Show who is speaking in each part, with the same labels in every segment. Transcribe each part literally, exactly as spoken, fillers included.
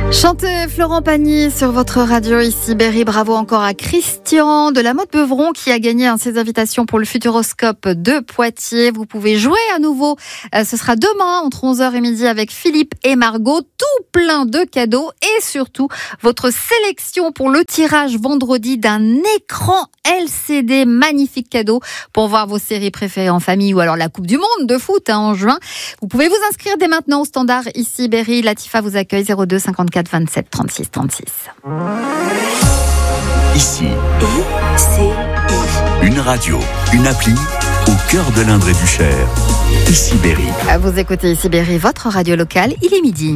Speaker 1: Chantez Florent Pagny sur votre radio, ici Berry. Bravo encore à Christian de la Motte-Beuvron qui a gagné hein, ses invitations pour le Futuroscope de Poitiers. Vous pouvez jouer à nouveau. Euh, ce sera demain entre onze heures et midi avec Philippe et Margot. Tout plein de cadeaux et surtout votre sélection pour le tirage vendredi d'un écran L C D. Magnifique cadeau pour voir vos séries préférées en famille ou alors la Coupe du Monde de foot hein, en juin. Vous pouvez vous inscrire dès maintenant au standard ici Berry. Latifa vous accueille zéro deux cinquante-quatre vingt-sept trente-six trente-six.
Speaker 2: Ici,
Speaker 3: I C I.
Speaker 2: une radio, une appli au cœur de l'Indre et du Cher. Ici Berry.
Speaker 1: Vous écoutez Ici Berry, votre radio locale, il est midi.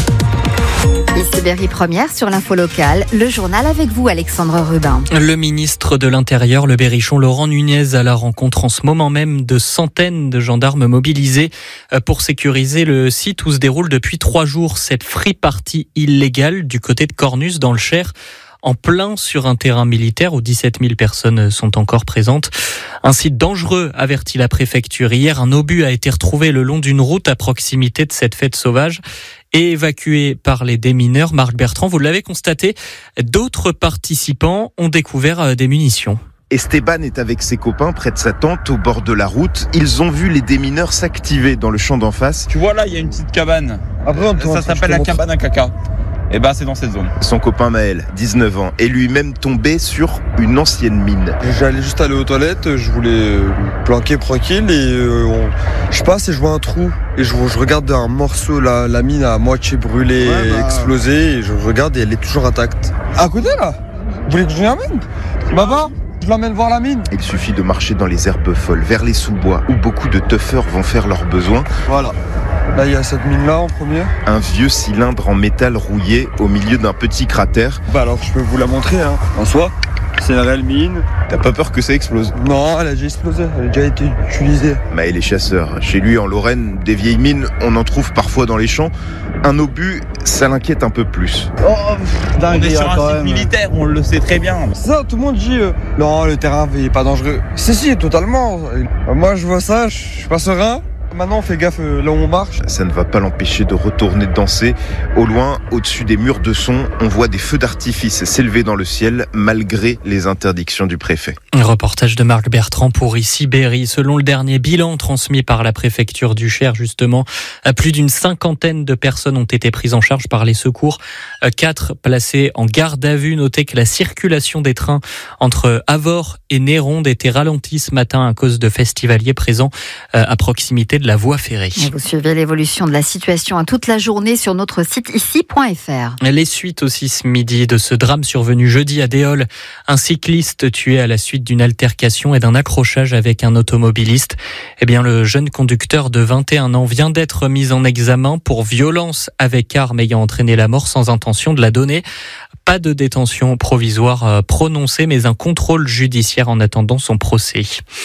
Speaker 1: Ici Berry Première sur l'info locale, le journal avec vous Alexandre Rubin.
Speaker 4: Le ministre de l'Intérieur, le Berrichon Laurent Nunez, à la rencontre en ce moment même de centaines de gendarmes mobilisés pour sécuriser le site où se déroule depuis trois jours cette free party illégale du côté de Cornus dans le Cher, en plein sur un terrain militaire où dix-sept mille personnes sont encore présentes. Un site dangereux, avertit la préfecture. Hier, un obus a été retrouvé le long d'une route à proximité de cette fête sauvage et évacué par les démineurs. Marc Bertrand, vous l'avez constaté, d'autres participants ont découvert des munitions.
Speaker 5: Esteban est avec ses copains près de sa tente au bord de la route. Ils ont vu les démineurs s'activer dans le champ d'en face.
Speaker 6: Tu vois là, il y a une petite cabane.
Speaker 5: Après, on
Speaker 6: ça s'appelle la cabane à caca. Et ben c'est dans cette zone.
Speaker 5: Son copain Maël, dix-neuf ans, est lui-même tombé sur une ancienne mine.
Speaker 7: J'allais juste aller aux toilettes, je voulais me planquer tranquille et euh, on... je passe et je vois un trou. Et je, je regarde un morceau, la, la mine à moitié brûlée, ouais, bah... explosée, et je regarde et elle est toujours intacte. À côté là ? Vous voulez que je l'emmène ? Baba ? Je l'emmène voir la mine.
Speaker 5: Il suffit de marcher dans les herbes folles, vers les sous-bois, où beaucoup de tuffeurs vont faire leurs besoins.
Speaker 7: Voilà. Là, il y a cette mine-là en premier.
Speaker 5: Un vieux cylindre en métal rouillé au milieu d'un petit cratère.
Speaker 7: Bah alors, je peux vous la montrer, hein. En soi, c'est une réelle mine.
Speaker 5: T'as pas peur que ça explose ?
Speaker 7: Non, elle a déjà explosé, elle a déjà été utilisée.
Speaker 5: Maël est chasseur. Chez lui, en Lorraine, des vieilles mines, on en trouve parfois dans les champs. Un obus, ça l'inquiète un peu plus.
Speaker 6: Oh, dingue, on est sur un site militaire, on le sait très bien.
Speaker 7: Ça, tout le monde dit euh, non, le terrain il est pas dangereux. Si, si, totalement. Moi, je vois ça, je suis pas serein. Maintenant, on fait gaffe là où on marche.
Speaker 5: Ça ne va pas l'empêcher de retourner danser. Au loin, au-dessus des murs de son, on voit des feux d'artifice s'élever dans le ciel, malgré les interdictions du préfet.
Speaker 4: Un reportage de Marc Bertrand pour Ici Berry. Selon le dernier bilan transmis par la préfecture du Cher, justement, plus d'une cinquantaine de personnes ont été prises en charge par les secours. Quatre placées en garde à vue. Notez que la circulation des trains entre Avord et Néronde était ralentie ce matin à cause de festivaliers présents à proximité de la voie ferrée.
Speaker 1: Et vous suivez l'évolution de la situation à toute la journée sur notre site ici point f r.
Speaker 4: Les suites aussi ce midi de ce drame survenu jeudi à Déol. Un cycliste tué à la suite d'une altercation et d'un accrochage avec un automobiliste. Eh bien, le jeune conducteur de vingt et un ans vient d'être mis en examen pour violence avec arme ayant entraîné la mort sans intention de la donner. Pas de détention provisoire prononcée, mais un contrôle judiciaire en attendant son procès.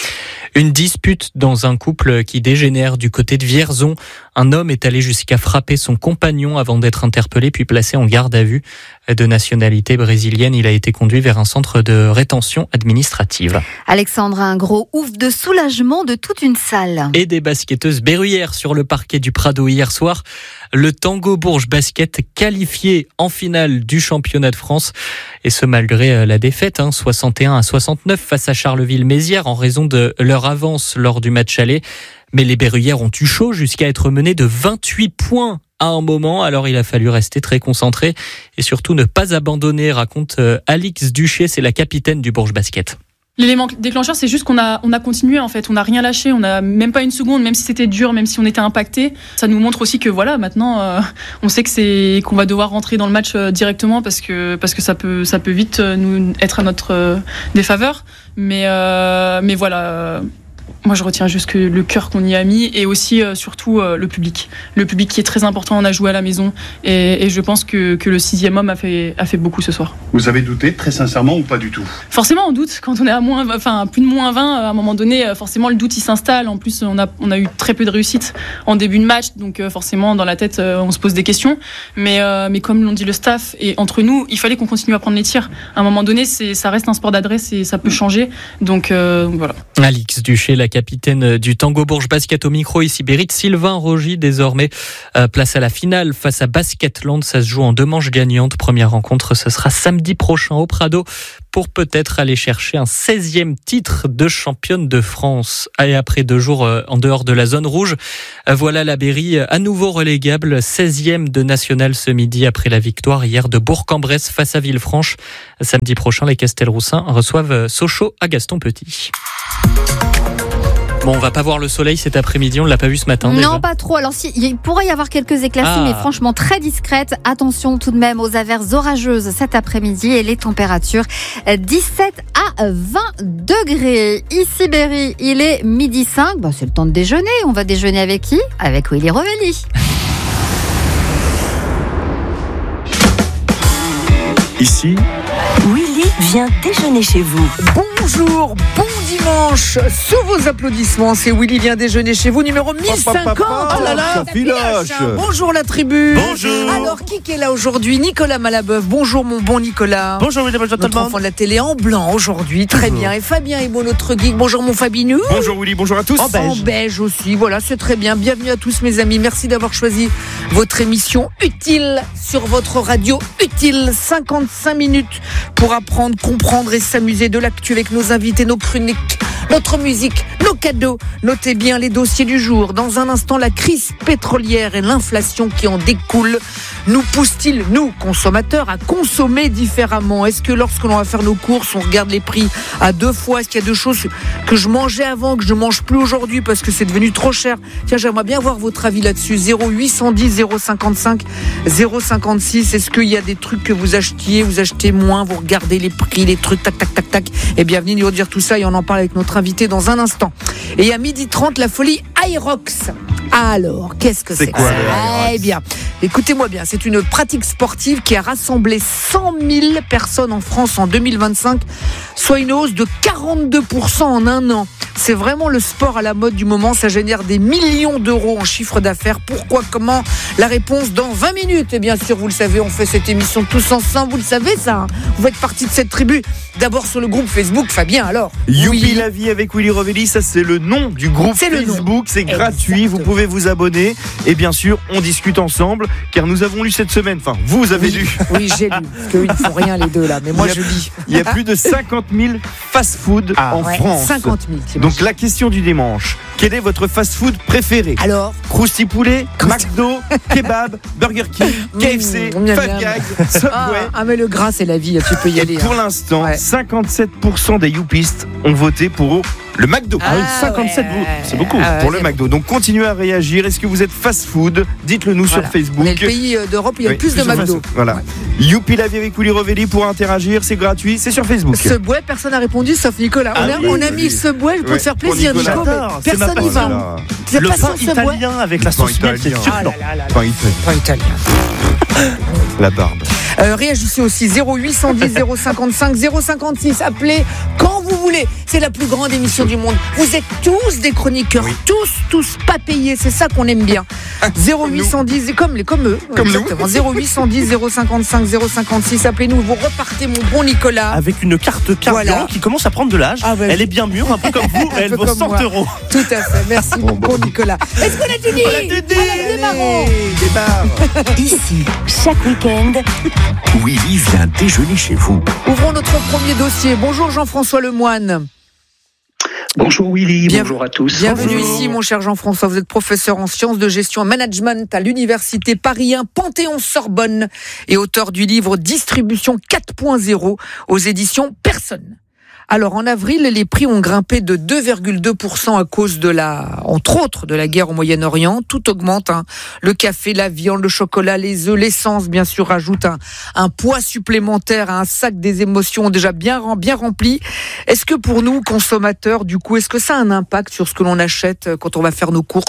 Speaker 4: Une dispute dans un couple qui dégénère du côté de Vierzon. Un homme est allé jusqu'à frapper son compagnon avant d'être interpellé puis placé en garde à vue. De nationalité brésilienne, il a été conduit vers un centre de rétention administrative.
Speaker 1: Alexandre, un gros ouf de soulagement de toute une salle.
Speaker 4: Et des basketteuses berruyères sur le parquet du Prado hier soir. Le Tango Bourges Basket qualifié en finale du championnat de France. Et ce malgré la défaite, hein, soixante et un à soixante-neuf face à Charleville-Mézières en raison de leur avance lors du match aller. Mais les berruyères ont eu chaud jusqu'à être menées de vingt-huit points à un moment. Alors il a fallu rester très concentré et surtout ne pas abandonner, raconte Alix Duché, c'est la capitaine du Bourges Basket.
Speaker 8: L'élément déclencheur, c'est juste qu'on a, on a continué en fait, on n'a rien lâché, on n'a même pas une seconde, même si c'était dur, même si on était impacté. Ça nous montre aussi que voilà, maintenant, euh, on sait que c'est qu'on va devoir rentrer dans le match euh, directement parce que parce que ça peut ça peut vite euh, nous être à notre euh, défaveur. Mais euh, mais voilà. Euh, Moi, je retiens juste que le cœur qu'on y a mis et aussi, euh, surtout, euh, le public. Le public qui est très important, on a joué à la maison et, et je pense que, que le sixième homme a fait, a fait beaucoup ce soir.
Speaker 9: Vous avez douté, très sincèrement, ou pas du tout ?
Speaker 8: Forcément, on doute. Quand on est à moins, enfin, plus de moins vingt, à un moment donné, forcément, le doute, il s'installe. En plus, on a, on a eu très peu de réussite en début de match, donc euh, forcément, dans la tête, euh, on se pose des questions. Mais, euh, mais comme l'ont dit le staff et entre nous, il fallait qu'on continue à prendre les tirs. À un moment donné, c'est, ça reste un sport d'adresse et ça peut changer. Donc, euh, donc voilà.
Speaker 4: Alix Duché C'était la capitaine du Tango Bourges Basket au micro ici Bérit. Sylvain Rogy désormais euh, place à la finale face à Basketland. Ça se joue en deux manches gagnantes. Première rencontre, ce sera samedi prochain au Prado pour peut-être aller chercher un seizième titre de championne de France. Et après deux jours euh, en dehors de la zone rouge, euh, voilà la Berry euh, à nouveau relégable, seizième de national ce midi après la victoire hier de Bourg-en-Bresse face à Villefranche. Samedi prochain, les Castelroussins reçoivent Sochaux à Gaston Petit. Bon, on va pas voir le soleil cet après-midi, on l'a pas vu ce matin.
Speaker 1: Non,
Speaker 4: déjà.
Speaker 1: pas trop. Alors, si, il pourrait y avoir quelques éclaircies,
Speaker 4: Ah.
Speaker 1: mais franchement très discrètes. Attention tout de même aux averses orageuses cet après-midi et les températures dix-sept à vingt degrés. Ici, Berry, il est midi cinq. Bah, c'est le temps de déjeuner. On va déjeuner avec qui ? Avec Willy Rovelli.
Speaker 2: Ici,
Speaker 3: Willy vient déjeuner chez vous.
Speaker 10: Bonjour, bon dimanche. Sous vos applaudissements, c'est Willy vient déjeuner chez vous, numéro mille cinquante.
Speaker 5: Oh là là,
Speaker 10: Ça filoche. Bonjour la tribu.
Speaker 11: Bonjour.
Speaker 10: Alors, qui est là aujourd'hui ? Nicolas Malabeuf. Bonjour mon bon Nicolas.
Speaker 11: Bonjour, Willy, bonjour tout le
Speaker 10: Notre
Speaker 11: monde.
Speaker 10: enfant de la télé en blanc aujourd'hui, très bien. Et Fabien Ebo, notre geek. Bonjour mon Fabinou.
Speaker 11: Bonjour Willy, bonjour à tous.
Speaker 10: En beige. En beige aussi, voilà, c'est très bien. Bienvenue à tous mes amis. Merci d'avoir choisi votre émission utile sur votre radio utile. cinquante-cinq minutes pour apprendre, comprendre et s'amuser de l'actu avec nos invités, nos chroniques, notre musique, nos cadeaux. Notez bien les dossiers du jour. Dans un instant, la crise pétrolière et l'inflation qui en découle nous poussent-ils, nous, consommateurs, à consommer différemment ? Est-ce que lorsque l'on va faire nos courses, on regarde les prix à deux fois ? Est-ce qu'il y a deux choses que je mangeais avant, que je ne mange plus aujourd'hui parce que c'est devenu trop cher ? Tiens, j'aimerais bien avoir votre avis là-dessus. zéro huit cent dix zéro cinquante-cinq zéro cinquante-six. Est-ce qu'il y a des trucs que vous achetiez, vous achetez moins, vous regardez les prix, les trucs, tac, tac, tac, tac. Et bienvenue nous dire tout ça et on en parle avec notre invité dans un instant. Et à midi trente, la folie Aerox. Alors, qu'est-ce que c'est,
Speaker 5: C'est quoi,
Speaker 10: que ça ?
Speaker 5: le Aerox ?
Speaker 10: Eh bien, écoutez-moi bien, c'est une pratique sportive qui a rassemblé cent mille personnes en France en deux mille vingt-cinq, soit une hausse de quarante-deux pour cent en un an. C'est vraiment le sport à la mode du moment, ça génère des millions d'euros en chiffre d'affaires. Pourquoi, comment ? La réponse dans vingt minutes. Et bien sûr, vous le savez, on fait cette émission tous ensemble, vous le savez ça, hein ? Vous faites partie de cette tribu. D'abord sur le groupe Facebook, Fabien, alors.
Speaker 11: Youpi
Speaker 10: Oui.
Speaker 11: la vie avec Willy Rovelli, ça c'est le nom du groupe
Speaker 10: C'est le nom.
Speaker 11: Facebook, c'est gratuit, vous pouvez vous abonner et bien sûr on discute ensemble car nous avons lu cette semaine, enfin vous avez
Speaker 10: Oui,
Speaker 11: lu.
Speaker 10: oui, j'ai lu, parce qu'ils ne font rien les deux là, mais moi
Speaker 11: Il y a-
Speaker 10: je lis.
Speaker 11: Il y a plus de cinquante mille fast-food
Speaker 10: Ah,
Speaker 11: en
Speaker 10: ouais,
Speaker 11: France.
Speaker 10: cinquante mille.
Speaker 11: Donc la question du dimanche, quel est votre fast-food préféré ?
Speaker 10: Alors,
Speaker 11: Crousty poulet,
Speaker 10: Crousty-
Speaker 11: McDo, kebab, Burger King, K F C,
Speaker 10: Mmh, miam,
Speaker 11: Five
Speaker 10: miam.
Speaker 11: Guys,
Speaker 10: ah,
Speaker 11: Subway.
Speaker 10: ah, mais le gras c'est la vie, tu peux y aller.
Speaker 11: Pour
Speaker 10: hein.
Speaker 11: l'instant,
Speaker 10: Ouais.
Speaker 11: cinquante-sept pour cent des youpistes ont voté pour le McDo.
Speaker 10: Ah oui,
Speaker 11: cinquante-sept
Speaker 10: ouais.
Speaker 11: votes, c'est beaucoup
Speaker 10: Ah ouais,
Speaker 11: pour le
Speaker 10: c'est
Speaker 11: McDo. Donc continuez à réagir. Est-ce que vous êtes fast-food ? Dites-le nous
Speaker 10: Voilà.
Speaker 11: sur Facebook.
Speaker 10: On est le pays euh, d'Europe où il y a
Speaker 11: Oui,
Speaker 10: le plus de
Speaker 11: de
Speaker 10: McDo.
Speaker 11: fast-food. Voilà. Youpi la vie avec Willy Rovelli pour interagir, c'est gratuit, c'est sur Facebook.
Speaker 10: Subway, personne n'a répondu sauf Nicolas.
Speaker 11: Ah
Speaker 10: on a,
Speaker 11: oui,
Speaker 10: on a
Speaker 11: oui.
Speaker 10: mis Subway pour
Speaker 5: Ouais,
Speaker 10: te faire
Speaker 5: pour
Speaker 10: plaisir,
Speaker 5: Nicolas.
Speaker 10: Nico. mais
Speaker 11: J'adore, c'est
Speaker 10: Personne
Speaker 11: ma
Speaker 10: n'y va.
Speaker 11: passion.
Speaker 5: Voilà.
Speaker 10: C'est
Speaker 11: Le
Speaker 10: pas
Speaker 11: pain
Speaker 10: sur Subway.
Speaker 11: italien avec la
Speaker 5: Pain
Speaker 11: sauce miel, c'est
Speaker 5: italien.
Speaker 10: Ah
Speaker 11: succulent.
Speaker 10: là là là là.
Speaker 5: Enfin, il-
Speaker 10: Pas italien.
Speaker 5: la barbe.
Speaker 10: Euh, réagissez aussi zéro huit cent dix zéro cinquante-cinq zéro cinquante-six. Appelez quand vous voulez. C'est la plus grande émission du monde. Vous êtes tous des chroniqueurs, tous, tous pas payés. C'est ça qu'on aime bien. zéro huit cent dix comme les comme eux.
Speaker 5: Comme nous.
Speaker 10: exactement. zéro huit cent dix zéro cinquante-cinq zéro cinquante-six. Appelez-nous. Vous repartez, mon bon Nicolas.
Speaker 11: Avec une carte carburant
Speaker 10: Voilà.
Speaker 11: qui commence à prendre de l'âge.
Speaker 10: Ah, bah,
Speaker 11: elle est bien mûre, un peu comme vous,
Speaker 10: Un
Speaker 11: elle
Speaker 10: peu
Speaker 11: vaut
Speaker 10: comme
Speaker 11: cent
Speaker 10: moi.
Speaker 11: euros.
Speaker 10: Tout à fait. Merci, mon
Speaker 5: Bon,
Speaker 10: bon
Speaker 5: bon.
Speaker 10: Nicolas. Est-ce qu'on a tout dit
Speaker 11: On a tout dit.
Speaker 10: Alors, démarrons.
Speaker 5: Débarre.
Speaker 3: Ici, chaque week-end,
Speaker 2: Willy vient déjeuner chez vous.
Speaker 10: Ouvrons notre premier dossier. Bonjour Jean-François Lemoine.
Speaker 12: Bonjour Willy,
Speaker 10: Bien-
Speaker 12: bonjour à tous.
Speaker 10: Bienvenue
Speaker 12: Bonjour.
Speaker 10: ici, mon cher Jean-François. Vous êtes professeur en sciences de gestion et management à l'université Paris un Panthéon-Sorbonne et auteur du livre Distribution quatre point zéro aux éditions Personne. Alors, en avril, les prix ont grimpé de deux virgule deux pour cent à cause de la, entre autres, de la guerre au Moyen-Orient. Tout augmente, hein. Le café, la viande, le chocolat, les œufs, l'essence, bien sûr, ajoute un, un poids supplémentaire à un sac des émotions déjà bien, bien rempli. Est-ce que pour nous, consommateurs, du coup, est-ce que ça a un impact sur ce que l'on achète quand on va faire nos courses ?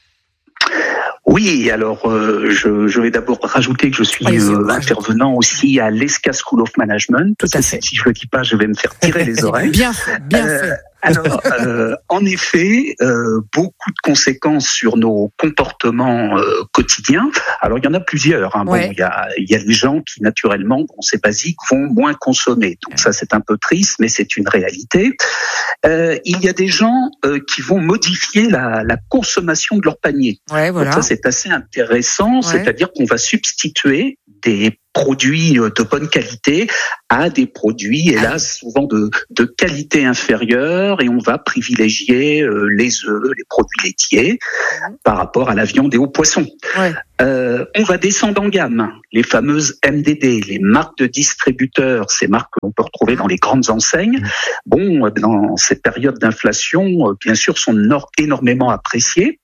Speaker 12: Oui, alors euh, je, je vais d'abord rajouter que je suis
Speaker 10: Allez,
Speaker 12: euh,
Speaker 10: rajoute.
Speaker 12: intervenant aussi à l'E S C A School of Management.
Speaker 10: Tout à
Speaker 12: parce que
Speaker 10: fait.
Speaker 12: Si je le dis pas, je vais me faire tirer les oreilles.
Speaker 10: Bien fait, bien
Speaker 12: Euh,
Speaker 10: fait.
Speaker 12: Alors, euh, en effet, euh, beaucoup de conséquences sur nos comportements euh, quotidiens. Alors, il y en a plusieurs. Hein.
Speaker 10: Ouais.
Speaker 12: Bon, il y a, il y a les gens qui, naturellement, bon, c'est basique, vont moins consommer. Donc ça, c'est un peu triste, mais c'est une réalité. Euh, il y a des gens euh, qui vont modifier la, la consommation de leur panier.
Speaker 10: Ouais, voilà.
Speaker 12: Donc ça, c'est assez intéressant.
Speaker 10: Ouais.
Speaker 12: C'est-à-dire qu'on va substituer des produits de bonne qualité à des produits, hélas, souvent de, de qualité inférieure, et on va privilégier euh, les œufs, les produits laitiers mmh. par rapport à la viande et aux poissons.
Speaker 10: Ouais.
Speaker 12: Euh, on va descendre en gamme. Les fameuses M D D, les marques de distributeurs, ces marques que l'on peut retrouver dans les grandes enseignes, mmh. bon, dans cette période d'inflation, bien sûr, sont nor- énormément appréciées.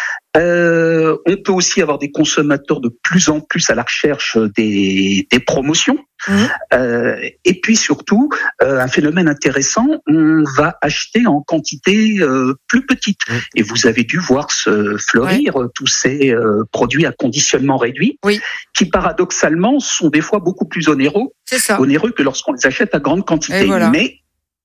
Speaker 12: Euh, on peut aussi avoir des consommateurs de plus en plus à la recherche des, des promotions. Mmh. Euh, et puis surtout, euh, un phénomène intéressant, on va acheter en quantité euh, plus petite. Mmh. Et vous avez dû voir se fleurir ouais. tous ces euh, produits à conditionnement réduit,
Speaker 10: oui.
Speaker 12: qui paradoxalement sont des fois beaucoup plus onéreux,
Speaker 10: C'est ça.
Speaker 12: onéreux que lorsqu'on les achète à grande quantité.
Speaker 10: Et voilà.
Speaker 12: Mais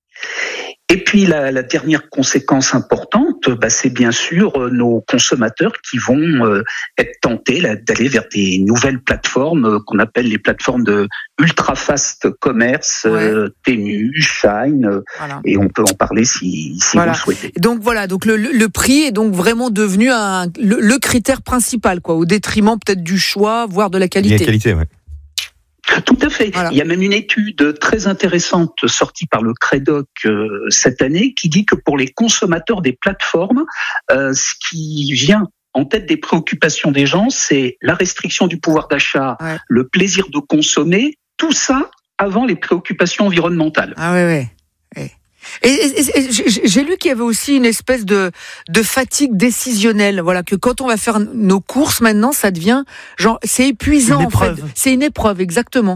Speaker 12: Et puis la, la dernière conséquence importante, bah, c'est bien sûr euh, nos consommateurs qui vont euh, être tentés là, d'aller vers des nouvelles plateformes euh, qu'on appelle les plateformes de ultra fast commerce,
Speaker 10: ouais.
Speaker 12: euh, Temu, Shine, euh,
Speaker 10: voilà.
Speaker 12: et on peut en parler si, si
Speaker 10: voilà.
Speaker 12: vous le souhaitez.
Speaker 10: Donc voilà, donc le, le prix est donc vraiment devenu un, le, le critère principal, quoi, au détriment peut-être du choix, voire de la qualité.
Speaker 11: La qualité, ouais.
Speaker 12: Tout à fait.
Speaker 10: Voilà.
Speaker 12: Il y a même une étude très intéressante sortie par le Crédoc euh, cette année qui dit que pour les consommateurs des plateformes, euh, ce qui vient en tête des préoccupations des gens, c'est la restriction du pouvoir d'achat,
Speaker 10: ouais.
Speaker 12: le plaisir de consommer, tout ça avant les préoccupations environnementales.
Speaker 10: Ah ouais, ouais. ouais. Et, et, et j'ai lu qu'il y avait aussi une espèce de, de fatigue décisionnelle. Voilà, que quand on va faire nos courses maintenant, ça devient genre, c'est épuisant en fait. C'est une épreuve, exactement.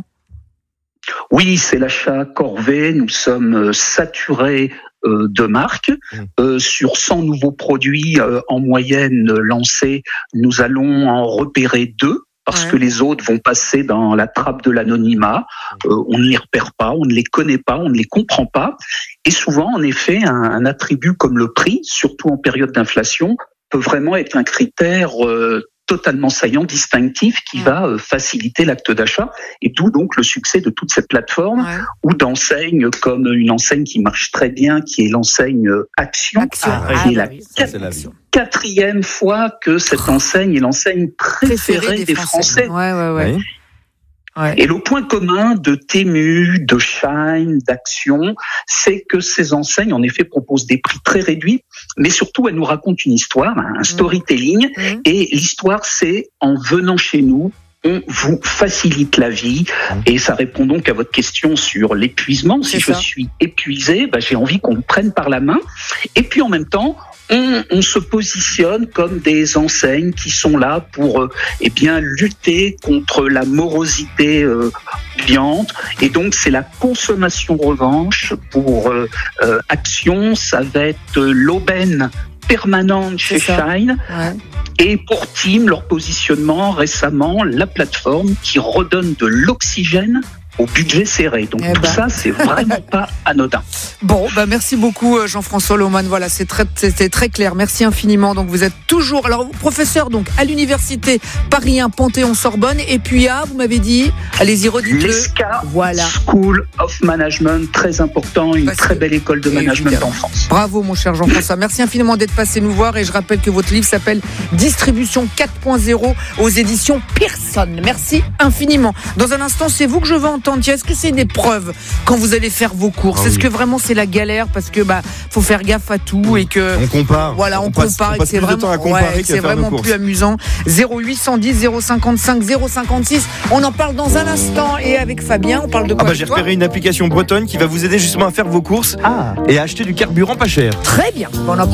Speaker 12: Oui, c'est l'achat corvée. Nous sommes saturés euh, de marques. Euh, sur cent nouveaux produits euh, en moyenne lancés, nous allons en repérer deux. Parce ouais. que les autres vont passer dans la trappe de l'anonymat, euh, on ne les repère pas, on ne les connaît pas, on ne les comprend pas. Et souvent, en effet, un, un attribut comme le prix, surtout en période d'inflation, peut vraiment être un critère euh, totalement saillant, distinctif, qui ouais. va euh, faciliter l'acte d'achat. Et d'où donc le succès de toute cette plateforme, ouais. ou d'enseignes comme une enseigne qui marche très bien, qui est l'enseigne Action,
Speaker 10: Action.
Speaker 12: Ah,
Speaker 10: ah,
Speaker 12: qui est
Speaker 10: bah
Speaker 12: la
Speaker 10: oui,
Speaker 12: ça, c'est la quatrième fois que cette enseigne est l'enseigne préférée, préférée des, des Français.
Speaker 10: Français. Ouais, ouais, ouais.
Speaker 12: Ouais. Et le point commun de Temu, de Shine, d'Action, c'est que ces enseignes, en effet, proposent des prix très réduits, mais surtout, elles nous racontent une histoire, un storytelling. Mmh. Et l'histoire, c'est en venant chez nous, on vous facilite la vie. Et ça répond donc à votre question sur l'épuisement. Si je suis épuisé, bah, j'ai envie qu'on me prenne par la main. Et puis en même temps, On, on se positionne comme des enseignes qui sont là pour euh, eh bien lutter contre la morosité euh, cliente, et donc c'est la consommation revanche pour euh, euh, Action, ça va être l'aubaine permanente chez Shine.
Speaker 10: Ouais.
Speaker 12: Et pour Team, leur positionnement récemment, la plateforme qui redonne de l'oxygène au budget serré. Donc eh tout ben. ça, c'est vraiment pas anodin.
Speaker 10: Bon, bah merci beaucoup Jean-François Lohmann. Voilà, c'est très, c'était très clair. Merci infiniment. Donc vous êtes toujours, alors professeur donc à l'université Paris un Panthéon-Sorbonne, et puis à, vous m'avez dit, allez-y redites-le.
Speaker 12: L'ESCA,
Speaker 10: voilà.
Speaker 12: School of Management, très important, une Parce très belle école de management évidemment. en France.
Speaker 10: Bravo mon cher Jean-François. Merci infiniment d'être passé nous voir, et je rappelle que votre livre s'appelle Distribution quatre point zéro aux éditions Pearson. Merci infiniment. Dans un instant, c'est vous que je veux entendre. Est-ce que c'est une épreuve quand vous allez faire vos courses? oh Est-ce oui. que vraiment c'est la galère parce que bah faut faire gaffe à tout, et que
Speaker 11: on compare.
Speaker 10: Voilà, on, on
Speaker 11: passe,
Speaker 10: compare,
Speaker 11: on
Speaker 10: et que c'est vraiment, ouais, c'est vraiment plus amusant. zéro huit cent dix zéro cinquante-cinq zéro cinquante-six. On en parle dans un instant, et avec Fabien, on parle de quoi?
Speaker 11: Ah bah, j'ai repéré une application bretonne qui va vous aider justement à faire vos courses ah. et à acheter du carburant pas cher.
Speaker 10: Très bien. On en parle.